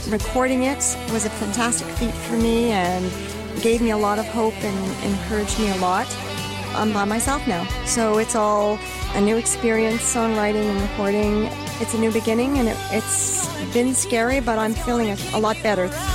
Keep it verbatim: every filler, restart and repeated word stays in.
recording it was a fantastic feat for me and gave me a lot of hope and encouraged me a lot. I'm by myself now, so it's all a new experience, songwriting and recording. It's a new beginning, and it, it's been scary, but I'm feeling a, a lot better.